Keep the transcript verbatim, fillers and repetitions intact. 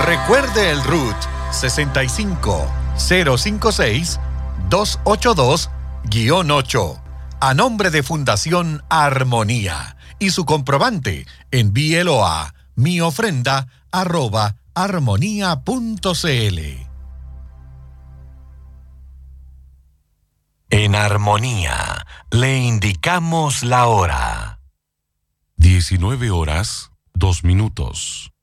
Recuerde el R U T sesenta y cinco cero cincuenta y seis dos ochenta y dos guión ocho. A nombre de Fundación Armonía. Y su comprobante, envíelo a miofrenda arroba armonía punto cl. En Armonía le indicamos la hora. diecinueve horas, dos minutos.